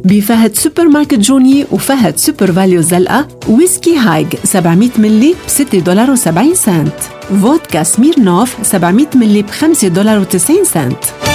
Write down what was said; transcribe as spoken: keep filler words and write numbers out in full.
بفهد سوبر ماركت جوني وفهد سوبر فاليو الزلقة. ويسكي هايج سبعمية ملي بستة دولار وسبعين سنت. فودكا سميرنوف سبعمية ملي بخمسة دولار وتسعين سنت.